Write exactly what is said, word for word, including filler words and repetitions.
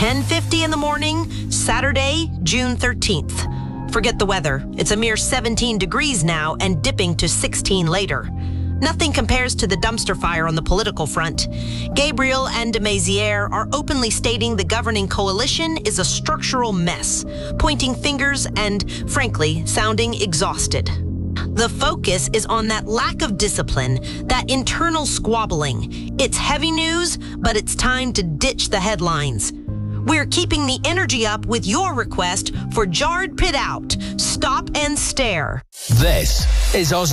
ten fifty in the morning, Saturday, June thirteenth. Forget the weather. It's a mere seventeen degrees now and dipping to sixteen later. Nothing compares to the dumpster fire on the political front. Gabriel and de Maizière are openly stating the governing coalition is a structural mess, pointing fingers and, frankly, sounding exhausted. The focus is on that lack of discipline, that internal squabbling. It's heavy news, but it's time to ditch the headlines. We're keeping the energy up with your request for Jarred Pit Out. Stop and stare. This is Oz.